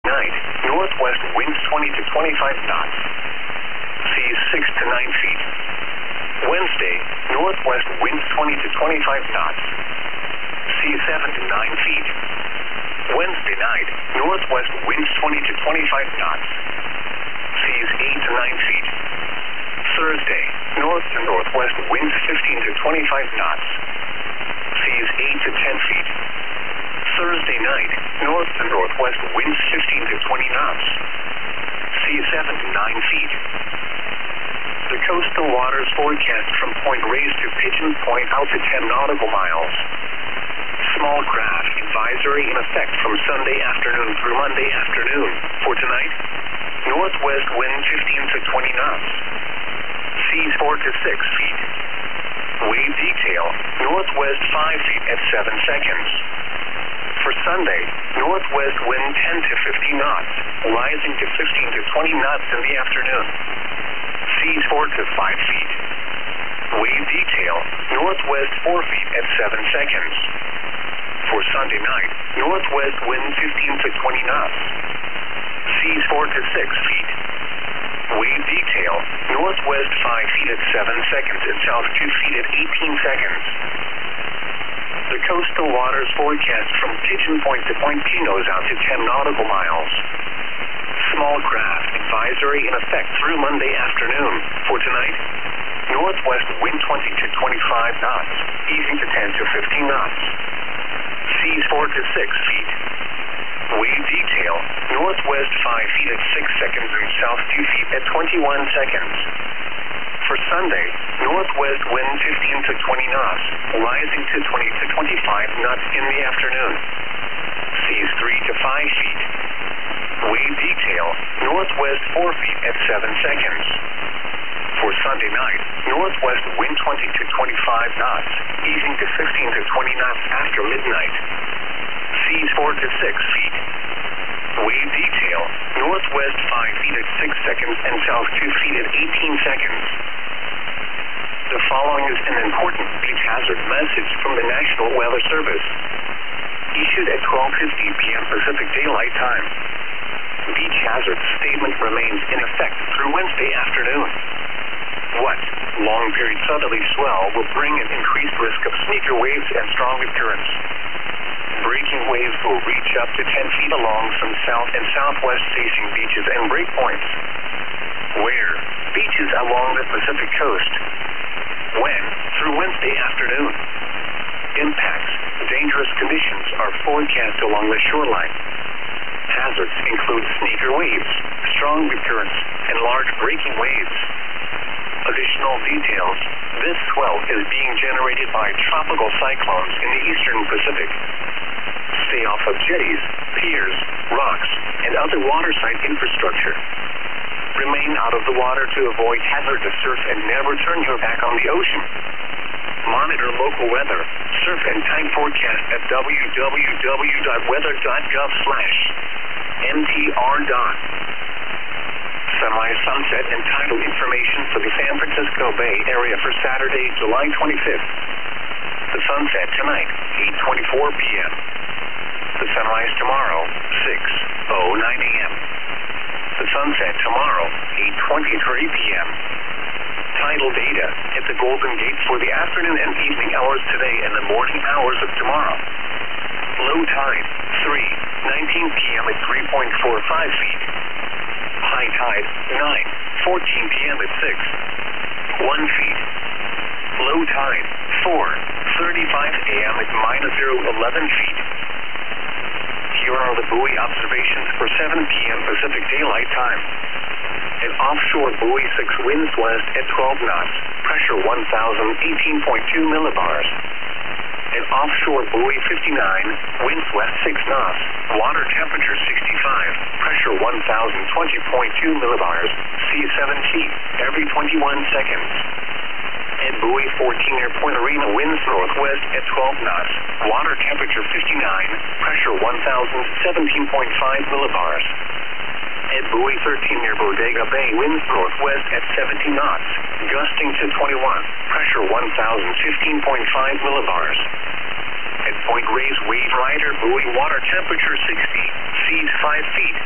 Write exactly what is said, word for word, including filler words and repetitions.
night, northwest winds twenty to twenty-five knots. Seas six to nine feet. Wednesday, northwest winds twenty to twenty-five knots. Seas seven to nine feet. Wednesday night, northwest winds twenty to twenty-five knots. Seas eight to nine feet. Thursday, north to northwest winds fifteen to twenty-five knots. Seas eight to ten feet. Thursday night, north to northwest winds fifteen to twenty knots. Seas seven to nine feet. The coastal waters forecast from Point Reyes to Pigeon Point out to ten nautical miles. Small craft advisory in effect from Sunday afternoon through Monday afternoon. For tonight, northwest wind fifteen to twenty knots. Seas four to six feet. Wave detail, northwest five feet at seven seconds. For Sunday, northwest wind ten to fifteen knots, rising to fifteen to twenty knots in the afternoon. Seas four to five feet. Wave detail, northwest four feet at seven seconds. For Sunday night, northwest wind fifteen to twenty knots. Seas four to six feet. Wave detail, northwest five feet at seven seconds and south two feet at eighteen seconds. The coastal waters forecast from Pigeon Point to Point Pinos out to ten nautical miles. Small craft advisory in effect through Monday afternoon. For tonight, northwest wind twenty to twenty-five knots, easing to ten to fifteen knots. Seas four to six feet. Wave detail, northwest five feet at six seconds and south two feet at twenty-one seconds. For Sunday, northwest wind fifteen to twenty knots, rising to twenty to twenty-five knots in the afternoon. Seas three to five feet. Wave detail, northwest four feet at seven seconds. For Sunday night, northwest wind twenty to twenty-five knots, easing to fifteen to twenty knots after midnight. Seas four to six feet. Wave detail, northwest five feet at six seconds and south two feet at eighteen seconds. The following is an important beach hazard message from the National Weather Service. Issued at twelve fifty p.m. Pacific Daylight Time. Beach hazard statement remains in effect through Wednesday afternoon. What? Long period southerly swell will bring an increased risk of sneaker waves and strong currents. Breaking waves will reach up to ten feet along some south and southwest facing beaches and breakpoints. Where? Beaches along the Pacific coast. When? Through Wednesday afternoon. Impacts. Dangerous conditions are forecast along the shoreline. Hazards include sneaker waves, strong currents, and large breaking waves. Additional details. This swell is being generated by tropical cyclones in the eastern Pacific. Stay off of jetties, piers, rocks, and other waterside infrastructure. Remain out of the water to avoid hazardous surf and never turn your back on the ocean. Monitor local weather, surf and time forecast at w w w dot weather dot gov slash m t r dot. Sunrise, sunset, and tidal information for the San Francisco Bay Area for Saturday, July twenty-fifth. The sunset tonight, eight twenty-four p.m. The sunrise tomorrow, six oh nine a.m. The sunset tomorrow, eight twenty-three p.m. Tidal data at the Golden Gate for the afternoon and evening hours today and the morning hours of tomorrow. Low tide, three nineteen p.m. at three point four five feet. High tide, nine fourteen p.m. at six one feet. Low tide, four thirty-five a.m. at minus zero eleven feet. Here are the buoy observations for seven p.m. Pacific Daylight Time. An offshore buoy six winds west at twelve knots, pressure one thousand eighteen point two millibars. An offshore buoy fifty-nine, winds west six knots, water temperature sixty-five, pressure one thousand twenty point two millibars, sea seven feet, every twenty-one seconds. At buoy fourteen near Point Arena, winds northwest at twelve knots, water temperature fifty-nine, pressure one thousand seventeen point five millibars. At buoy thirteen near Bodega Bay, winds northwest at seventy knots, gusting to twenty-one, pressure one thousand fifteen point five millibars. At Point Reyes, wave rider, buoy water temperature sixty, seas five feet,